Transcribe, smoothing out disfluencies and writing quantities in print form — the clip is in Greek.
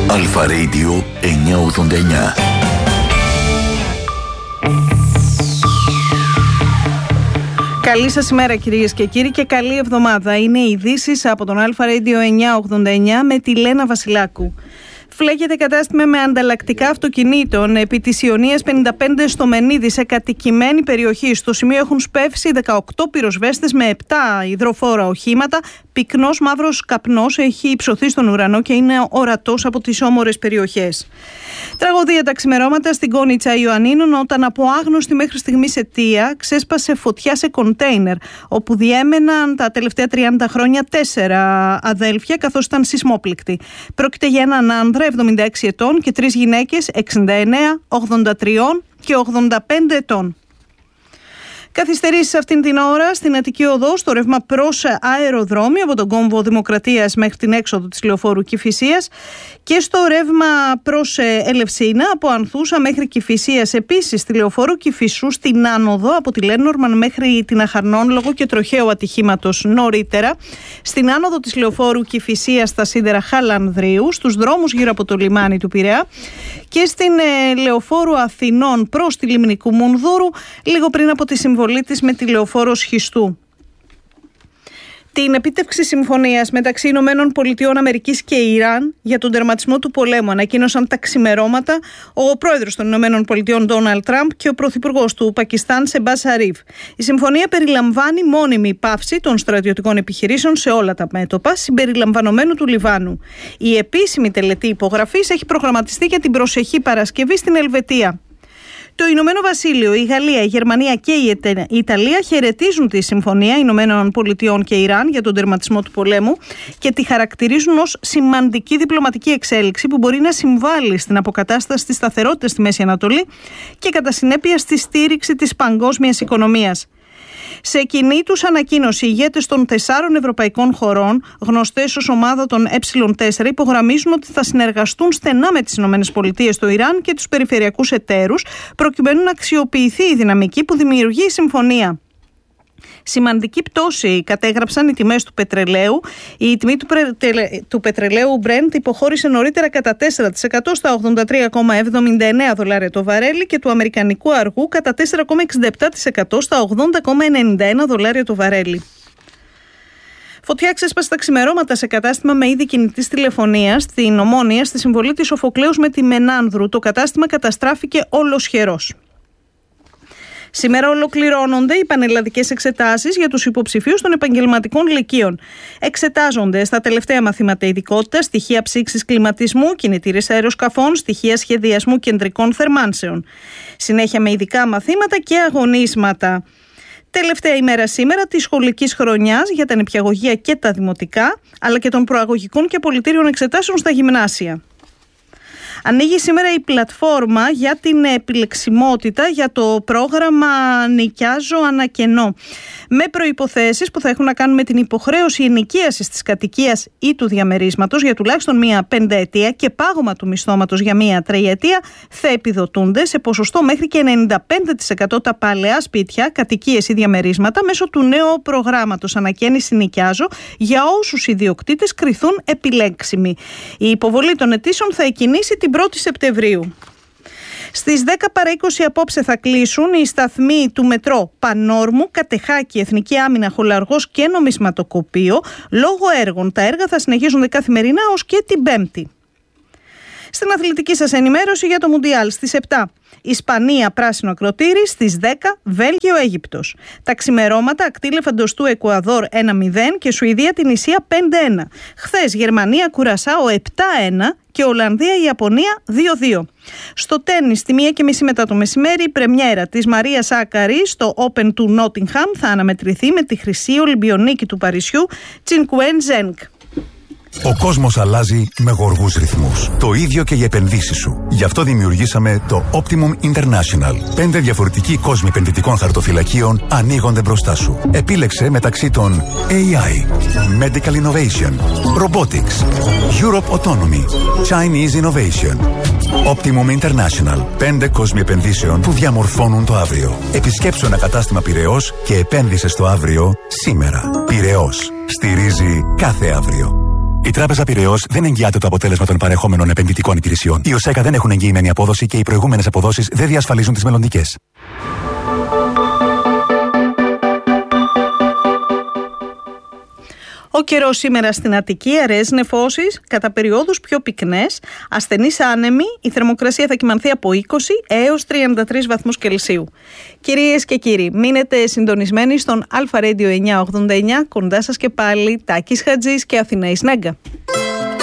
Αλφα Radio 989. Καλή σας ημέρα κυρίες και κύριοι και καλή εβδομάδα. Είναι οι ειδήσεις από τον Αλφα Radio 989 με τη Λένα Βασιλάκου. Φλέγεται κατάστημα με ανταλλακτικά αυτοκινήτων επί της Ιωνίας 55 στο Μενίδη, σε κατοικημένη περιοχή. Στο σημείο έχουν σπεύσει 18 πυροσβέστες με 7 υδροφόρα οχήματα. Πυκνός μαύρος καπνός έχει υψωθεί στον ουρανό και είναι ορατός από τις όμορες περιοχές. Τραγωδία τα ξημερώματα στην Κόνιτσα Ιωαννίνων, όταν από άγνωστη μέχρι στιγμής αιτία ξέσπασε φωτιά σε κοντέινερ, όπου διέμεναν τα τελευταία 30 χρόνια 4 αδέλφια, καθώς ήταν σεισμόπληκτοι. Πρόκειται για έναν άνδρα 76 ετών και 3 γυναίκες 69, 83 και 85 ετών. Καθυστερήσεις αυτήν την ώρα στην Αττική Οδό, στο ρεύμα προς αεροδρόμιο από τον κόμβο Δημοκρατίας μέχρι την έξοδο της λεωφόρου Κηφισίας, και στο ρεύμα προς Ελευσίνα από Ανθούσα μέχρι Κηφισίας. Επίσης στη λεωφόρο Κηφισού στην άνοδο από τη Λένορμαν μέχρι την Αχαρνών λόγω και τροχαίου ατυχήματος νωρίτερα. Στην άνοδο της λεωφόρου Κηφισίας στα σίδερα Χαλανδρίου, στους δρόμους γύρω από το λιμάνι του Πειραιά και στην λεωφόρου Αθηνών προς τη Λιμνικού Μουνδούρου λίγο πριν από τη συμβολή της με τη λεωφόρο Σχιστού. Την επίτευξη συμφωνίας μεταξύ Ηνωμένων Πολιτειών Αμερικής και Ιράν για τον τερματισμό του πολέμου ανακοίνωσαν τα ξημερώματα ο πρόεδρος των Ηνωμένων Πολιτειών Ντόναλντ Τραμπ και ο πρωθυπουργός του Πακιστάν Σεμπάς Σαρίφ. Η συμφωνία περιλαμβάνει μόνιμη πάυση των στρατιωτικών επιχειρήσεων σε όλα τα μέτωπα, συμπεριλαμβανομένου του Λιβάνου. Η επίσημη τελετή υπογραφής έχει προγραμματιστεί για την προσεχή Παρασκευή στην Ελβετία. Το Ηνωμένο Βασίλειο, η Γαλλία, η Γερμανία και η Ιταλία χαιρετίζουν τη συμφωνία Ηνωμένων Πολιτειών και Ιράν για τον τερματισμό του πολέμου και τη χαρακτηρίζουν ως σημαντική διπλωματική εξέλιξη που μπορεί να συμβάλλει στην αποκατάσταση της σταθερότητας στη Μέση Ανατολή και κατά συνέπεια στη στήριξη της παγκόσμιας οικονομίας. Σε κοινή τους ανακοίνωση, οι ηγέτες των 4 ευρωπαϊκών χωρών, γνωστές ως ομάδα των Ε4, υπογραμμίζουν ότι θα συνεργαστούν στενά με τις ΗΠΑ, το Ιράν και τους περιφερειακούς εταίρους, προκειμένου να αξιοποιηθεί η δυναμική που δημιουργεί η συμφωνία. Σημαντική πτώση κατέγραψαν οι τιμές του πετρελαίου. Η τιμή του πετρελαίου Brent υποχώρησε νωρίτερα κατά 4% στα $83,79 το βαρέλι και του αμερικανικού αργού κατά 4,67% στα $80,91 το βαρέλι. Φωτιά ξέσπασε τα ξημερώματα σε κατάστημα με είδη κινητής τηλεφωνίας στην Ομόνια, στη συμβολή της Σοφοκλέους με τη Μενάνδρου. Το κατάστημα καταστράφηκε ολοσχερός. Σήμερα ολοκληρώνονται οι πανελλαδικές εξετάσεις για τους υποψηφίους των επαγγελματικών λυκείων. Εξετάζονται στα τελευταία μαθήματα ειδικότητας στοιχεία ψήξης κλιματισμού, κινητήρες αεροσκαφών, στοιχεία σχεδιασμού κεντρικών θερμάνσεων. Συνέχεια με ειδικά μαθήματα και αγωνίσματα. Τελευταία ημέρα σήμερα της σχολικής χρονιάς για τα νηπιαγωγεία και τα δημοτικά, αλλά και των προαγωγικών και απολυτήριων εξετάσεων στα γυμνάσια. Ανοίγει σήμερα η πλατφόρμα για την επιλεξιμότητα για το πρόγραμμα Νοικιάζω Ανακαινώ, με προϋποθέσεις που θα έχουν να κάνουν με την υποχρέωση ενοικίασης της κατοικίας ή του διαμερίσματος για τουλάχιστον μία 5ετία και πάγωμα του μισθώματος για μία 3ετία θα επιδοτούνται σε ποσοστό μέχρι και 95% τα παλαιά σπίτια, κατοικίες ή διαμερίσματα μέσω του νέου προγράμματος Ανακαίνιση Νοικιάζω για όσους ιδιοκτήτες κριθούν επιλέξιμοι. Η υποβολή των αιτήσεων θα εκκινήσει την 1η Σεπτεμβρίου. Στις 10 παρά 20 απόψε θα κλείσουν οι σταθμοί του μετρό Πανόρμου, Κατεχάκη, Εθνική Άμυνα, Χολαργός και Νομισματοκοπείο λόγω έργων. Τα έργα θα συνεχίζονται καθημερινά ως και την Πέμπτη. Στην αθλητική σας ενημέρωση για το Μουντιάλ στις 7. Ισπανία πράσινο ακροτήρι, στις 10 Βέλγιο Αίγυπτος. Τα ξημερώματα ακτήλεφαντος του Εκουαδόρ 1-0 και Σουηδία την Ισία 5-1. Χθες Γερμανία Κουρασάο 7-1 και Ολλανδία Ιαπωνία 2-2. Στο τένις στη 1:30 μετά το μεσημέρι η πρεμιέρα της Μαρίας Σάκαρη στο Open του Νότιγχαμ θα αναμετρηθεί με τη χρυσή Ολυμπιονίκη του Παρισιού Τσινκουέν Ζένκ. Ο κόσμος αλλάζει με γοργούς ρυθμούς. Το ίδιο και οι επενδύσεις σου. Γι' αυτό δημιουργήσαμε το Optimum International. 5 διαφορετικοί κόσμοι επενδυτικών χαρτοφυλακίων ανοίγονται μπροστά σου. Επίλεξε μεταξύ των AI, Medical Innovation, Robotics, Europe Autonomy, Chinese Innovation. Optimum International. 5 κόσμοι επενδύσεων που διαμορφώνουν το αύριο. Επισκέψου ένα κατάστημα Πειραιώς και επένδυσε στο αύριο σήμερα. Πειραιώς. Στηρίζει κάθε αύριο. Η Τράπεζα Πειραιώς δεν εγγυάται το αποτέλεσμα των παρεχόμενων επενδυτικών υπηρεσιών. Οι ΟΣΕΚΑ δεν έχουν εγγυημένη απόδοση και οι προηγούμενες αποδόσεις δεν διασφαλίζουν τις μελλοντικές. Ο καιρός σήμερα στην Αττική, αραιές νεφώσεις, κατά περιόδους πιο πυκνές, ασθενείς άνεμοι, η θερμοκρασία θα κυμανθεί από 20 έως 33 βαθμούς Κελσίου. Κυρίες και κύριοι, μείνετε συντονισμένοι στον Αλφα Radio 989, κοντά σας και πάλι Τάκης Χατζής και Αθηναής Νέγκα.